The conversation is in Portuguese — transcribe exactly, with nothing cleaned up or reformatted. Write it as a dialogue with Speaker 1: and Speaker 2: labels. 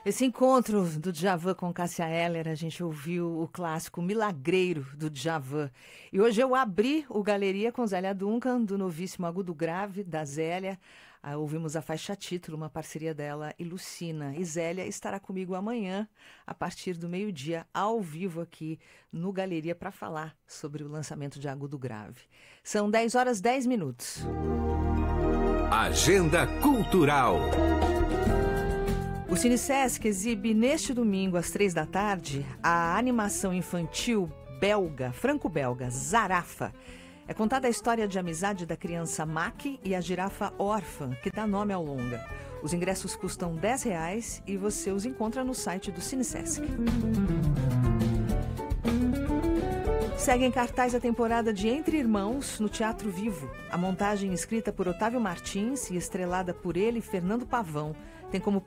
Speaker 1: Esse encontro do Djavan com Cássia Eller, a gente ouviu o clássico Milagreiro do Djavan. E hoje eu abri o Galeria com Zélia Duncan, do novíssimo Agudo Grave, da Zélia. Ah, ouvimos a faixa título, uma parceria dela e Lucina. E Zélia estará comigo amanhã, a partir do meio-dia, ao vivo aqui no Galeria, para falar sobre o lançamento de Agudo Grave. São dez horas e dez minutos.
Speaker 2: Agenda Cultural.
Speaker 1: O Cine Sesc exibe neste domingo, às três da tarde, a animação infantil belga, franco-belga, Zarafa. É contada a história de amizade da criança Maki e a girafa órfã, que dá nome ao longa. Os ingressos custam dez reais e você os encontra no site do Cine Sesc. Segue em cartaz a temporada de Entre Irmãos no Teatro Vivo. A montagem, escrita por Otávio Martins e estrelada por ele, Fernando Pavão, tem como